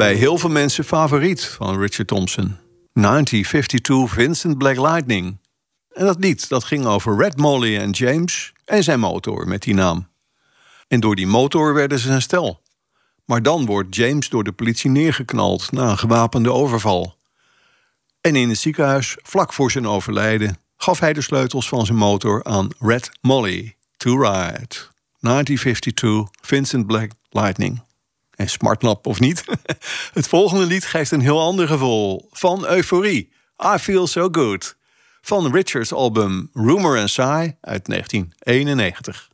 bij heel veel mensen favoriet van Richard Thompson. 1952 Vincent Black Lightning. En dat lied dat ging over Red Molly en James en zijn motor met die naam. En door die motor werden ze een stel. Maar dan wordt James door de politie neergeknald na een gewapende overval. En in het ziekenhuis, vlak voor zijn overlijden, gaf hij de sleutels van zijn motor aan Red Molly to ride. 1952 Vincent Black Lightning. En smartlap of niet? Het volgende lied geeft een heel ander gevoel. Van euforie. I Feel So Good. Van Richards' album Rumor and Sigh uit 1991.